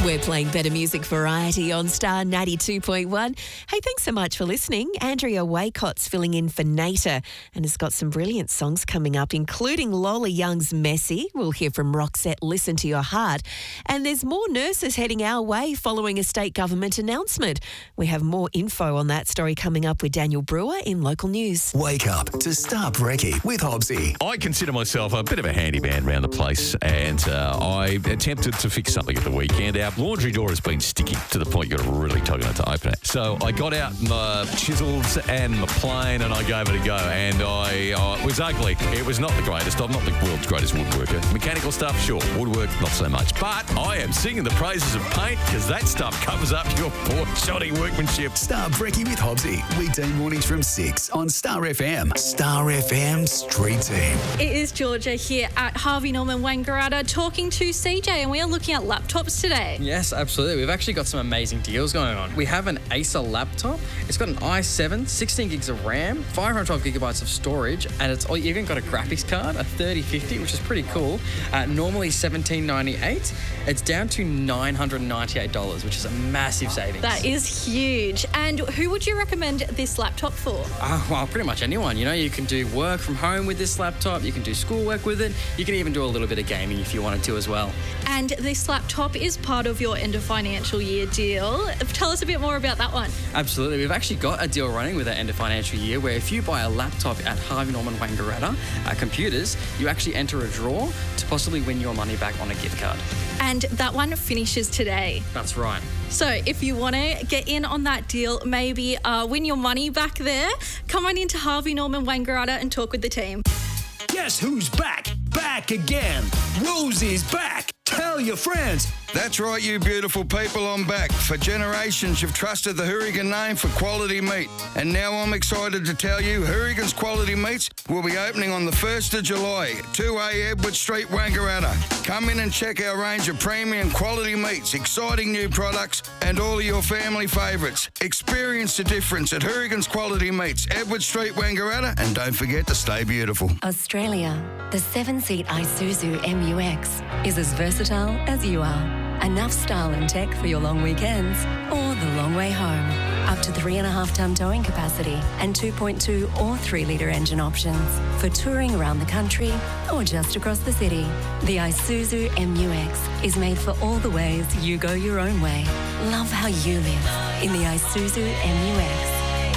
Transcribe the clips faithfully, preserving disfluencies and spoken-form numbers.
We're playing better music variety on Star ninety-two point one. Hey, thanks so much for listening. Andrea Waycott's filling in for Nater and has got some brilliant songs coming up, including Lola Young's Messy. We'll hear from Roxette, Listen to Your Heart. And there's more nurses heading our way following a state government announcement. We have more info on that story coming up with Daniel Brewer in local news. Wake up to Star Brekkie with Hobbsy. I consider myself a bit of a handyman around the place, and uh, I attempted to fix something at the weekend. Our laundry door has been sticky to the point you've got to really tug on it to open it. So I got out my chisels and my plane and I gave it a go, and I uh, it was ugly. It was not the greatest. I'm not the world's greatest woodworker. Mechanical stuff, sure. Woodwork, not so much. But I am singing the praises of paint because that stuff covers up your poor shoddy workmanship. Star Brekkie with Hobbsy. Weekday mornings from six on Star F M. Star F M Street Team. It is Georgia here at Harvey Norman Wangaratta talking to C J, and we are looking at laptops today. Yes, absolutely. We've actually got some amazing deals going on. We have an Acer laptop. It's got an i seven, sixteen gigs of RAM, five hundred twelve gigabytes of storage, and it's even got a graphics card, a thirty fifty, which is pretty cool. Uh, normally seventeen ninety-eight. It's down to nine hundred ninety-eight dollars, which is a massive savings. That is huge. And who would you recommend this laptop for? Uh, well, pretty much anyone. You know, you can do work from home with this laptop. You can do schoolwork with it. You can even do a little bit of gaming if you wanted to as well. And this laptop is part of your end of financial year deal. Tell us a bit more about that one. Absolutely. We've actually got a deal running with our end of financial year where if you buy a laptop at Harvey Norman Wangaratta uh, Computers, you actually enter a draw to possibly win your money back on a gift card. And that one finishes today. That's right. So if you want to get in on that deal, maybe uh, win your money back there, come on into Harvey Norman Wangaratta and talk with the team. Guess who's back? Back again. Rosie's back. Tell your friends. That's right, you beautiful people, I'm back. For generations, you've trusted the Hourigan name for quality meat. And now I'm excited to tell you Hourigan's Quality Meats will be opening on the first of July, two A Edward Street, Wangaratta. Come in and check our range of premium quality meats, exciting new products, and all of your family favourites. Experience the difference at Hourigan's Quality Meats, Edward Street, Wangaratta, and don't forget to stay beautiful. Australia, the seven-seat Isuzu M U X is as versatile as you are. Enough style and tech for your long weekends or the long way home. Up to three and a half tonne towing capacity and two point two or three litre engine options for touring around the country or just across the city. The Isuzu M U X is made for all the ways you go your own way. Love how you live in the Isuzu M U X.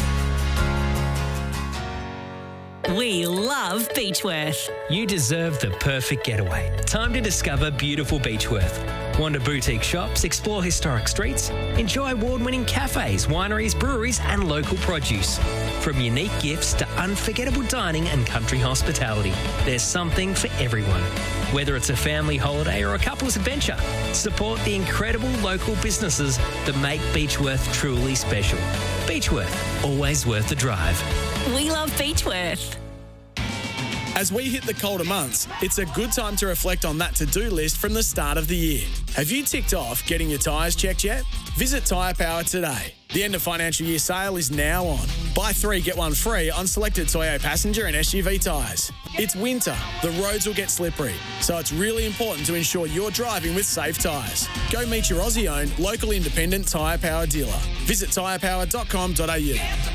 We love Beechworth. You deserve the perfect getaway. Time to discover beautiful Beechworth. Wander boutique shops, explore historic streets, enjoy award-winning cafes, wineries, breweries and local produce. From unique gifts to unforgettable dining and country hospitality, there's something for everyone. Whether it's a family holiday or a couple's adventure, support the incredible local businesses that make Beechworth truly special. Beechworth, always worth the drive. We love Beechworth. As we hit the colder months, it's a good time to reflect on that to-do list from the start of the year. Have you ticked off getting your tyres checked yet? Visit Tyre Power today. The end of financial year sale is now on. Buy three, get one free on selected Toyota passenger and S U V tyres. It's winter. The roads will get slippery, so it's really important to ensure you're driving with safe tyres. Go meet your Aussie-owned, local independent Tyre Power dealer. Visit tyre power dot com dot a u.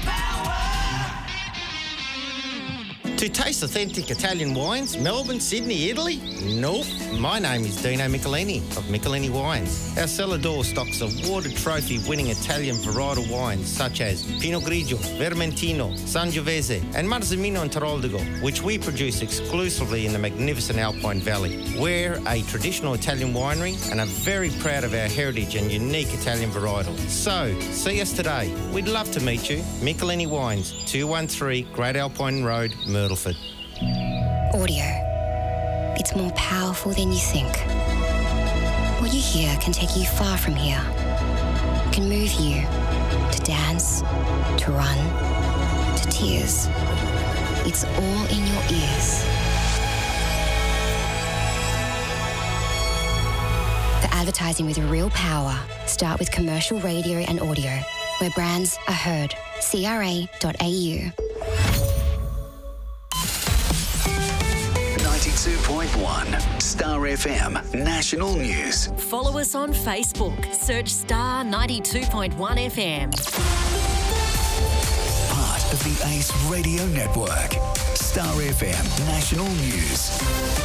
To taste authentic Italian wines, Melbourne, Sydney, Italy? Nope. My name is Dino Michelini of Michelini Wines. Our cellar door stocks awarded trophy-winning Italian varietal wines such as Pinot Grigio, Vermentino, Sangiovese and Marzemino and Taroldigo, which we produce exclusively in the magnificent Alpine Valley. We're a traditional Italian winery and are very proud of our heritage and unique Italian varietal. So, see us today. We'd love to meet you. Michelini Wines, two one three Great Alpine Road, Myrtleford. Audio. It's more powerful than you think. What you hear can take you far from here. It can move you to dance, to run, to tears. It's all in your ears. For advertising with real power, start with commercial radio and audio, where brands are heard. C R A dot A U. ninety-two point one Star F M National News. Follow us on Facebook. Search Star ninety-two point one F M. Part of the Ace Radio Network. Star F M National News.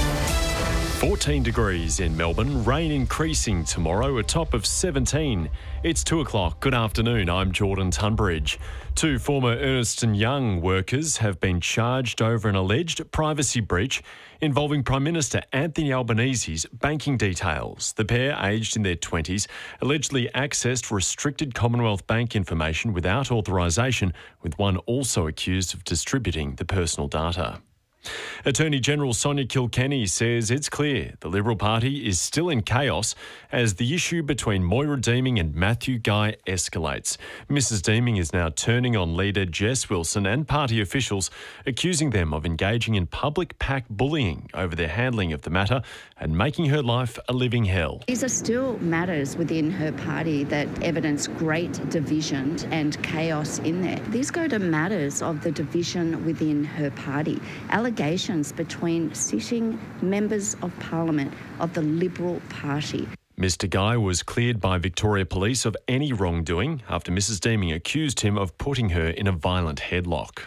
fourteen degrees in Melbourne, rain increasing tomorrow, a top of seventeen. It's two o'clock. Good afternoon, I'm Jordan Tunbridge. Two former Ernst and Young workers have been charged over an alleged privacy breach involving Prime Minister Anthony Albanese's banking details. The pair, aged in their twenties, allegedly accessed restricted Commonwealth Bank information without authorisation, with one also accused of distributing the personal data. Attorney General Sonia Kilkenny says it's clear the Liberal Party is still in chaos as the issue between Moira Deeming and Matthew Guy escalates. Missus Deeming is now turning on leader Jess Wilson and party officials, accusing them of engaging in public pack bullying over their handling of the matter and making her life a living hell. These are still matters within her party that evidence great division and chaos in there. These go to matters of the division within her party. Allegations between sitting members of Parliament of the Liberal Party. Mister Guy was cleared by Victoria Police of any wrongdoing after Missus Deeming accused him of putting her in a violent headlock.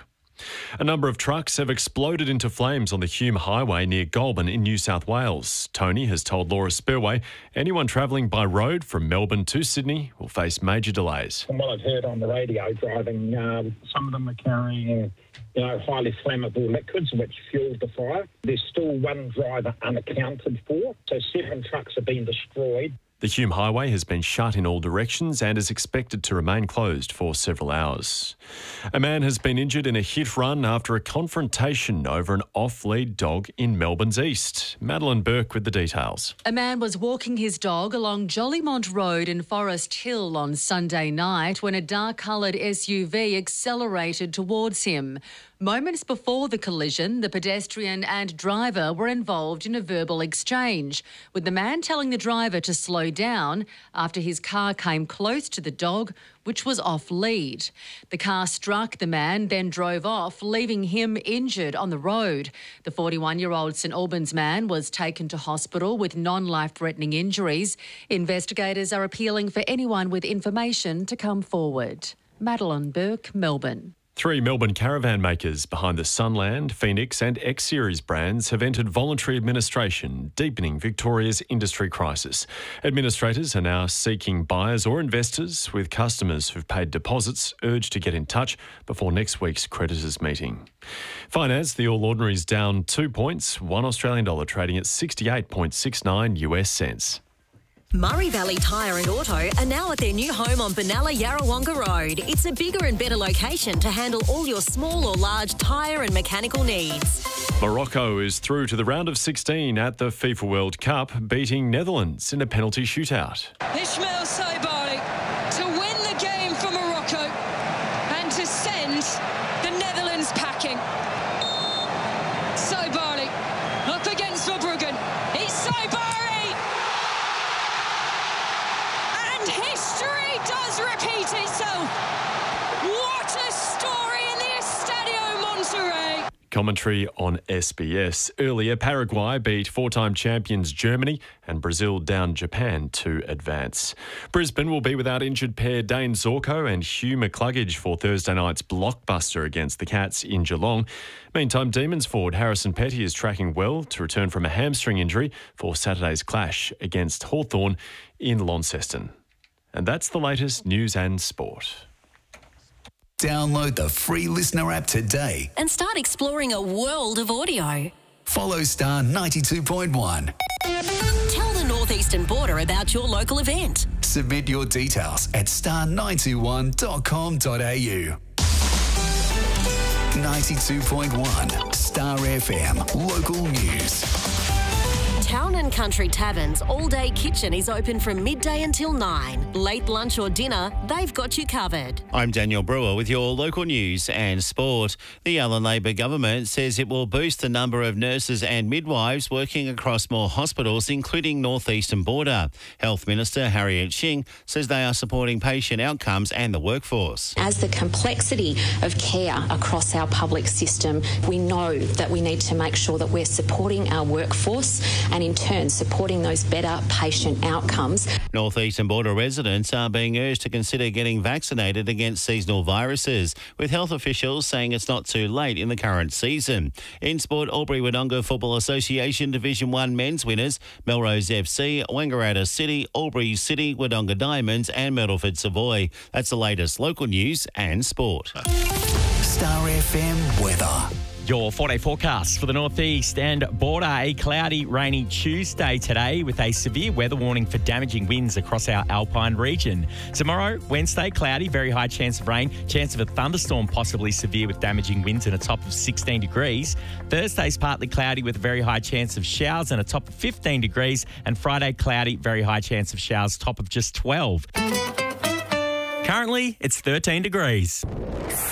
A number of trucks have exploded into flames on the Hume Highway near Goulburn in New South Wales. Tony has told Laura Spurway anyone travelling by road from Melbourne to Sydney will face major delays. From what I've heard on the radio driving, uh, some of them are carrying you know, highly flammable liquids which fueled the fire. There's still one driver unaccounted for, so seven trucks have been destroyed. The Hume Highway has been shut in all directions and is expected to remain closed for several hours. A man has been injured in a hit run after a confrontation over an off-lead dog in Melbourne's east. Madeline Burke with the details. A man was walking his dog along Jollymont Road in Forest Hill on Sunday night when a dark-coloured S U V accelerated towards him. Moments before the collision, the pedestrian and driver were involved in a verbal exchange, with the man telling the driver to slow down after his car came close to the dog, which was off lead. The car struck the man, then drove off, leaving him injured on the road. The forty-one-year-old St Albans man was taken to hospital with non-life-threatening injuries. Investigators are appealing for anyone with information to come forward. Madeline Burke, Melbourne. Three Melbourne caravan makers behind the Sunland, Phoenix and X-Series brands have entered voluntary administration, deepening Victoria's industry crisis. Administrators are now seeking buyers or investors, with customers who've paid deposits urged to get in touch before next week's creditors' meeting. Finance, the All Ordinary's down two points, one Australian dollar trading at sixty-eight point six nine US cents. Murray Valley Tyre and Auto are now at their new home on Benalla Yarrawonga Road. It's a bigger and better location to handle all your small or large tyre and mechanical needs. Morocco is through to the round of sixteen at the FIFA World Cup, beating Netherlands in a penalty shootout. Ismail Saibari to win the game for Morocco and to send the Netherlands packing. Saibari up against Verbruggen. It's Saibari! History does repeat itself. What a story in the Estadio Monterrey. Commentary on S B S. Earlier, Paraguay beat four-time champions Germany and Brazil downed Japan to advance. Brisbane will be without injured pair Dane Zorko and Hugh McCluggage for Thursday night's blockbuster against the Cats in Geelong. Meantime, Demons forward Harrison Petty is tracking well to return from a hamstring injury for Saturday's clash against Hawthorn in Launceston. And that's the latest news and sport. Download the free Listener app today and start exploring a world of audio. Follow Star ninety-two point one. Tell the Northeastern Border about your local event. Submit your details at star nine two one dot com dot a u. ninety-two point one Star F M Local News. Town and Country Tavern's all-day kitchen is open from midday until nine. Late lunch or dinner, they've got you covered. I'm Daniel Brewer with your local news and sport. The Allan Labor government says it will boost the number of nurses and midwives working across more hospitals, including Northeastern Border. Health Minister Harriet Shing says they are supporting patient outcomes and the workforce. As the complexity of care across our public system, we know that we need to make sure that we're supporting our workforce and and in turn supporting those better patient outcomes. North Eastern Border residents are being urged to consider getting vaccinated against seasonal viruses, with health officials saying it's not too late in the current season. In sport, Albury-Wodonga Football Association Division one men's winners, Melrose F C, Wangaratta City, Albury City, Wodonga Diamonds and Myrtleford Savoy. That's the latest local news and sport. Star F M weather. Your four-day forecast for the northeast and border. A cloudy, rainy Tuesday today with a severe weather warning for damaging winds across our alpine region. Tomorrow, Wednesday, cloudy, very high chance of rain, chance of a thunderstorm, possibly severe with damaging winds and a top of sixteen degrees. Thursday's partly cloudy with a very high chance of showers and a top of fifteen degrees. And Friday, cloudy, very high chance of showers, top of just twelve. Currently, it's thirteen degrees.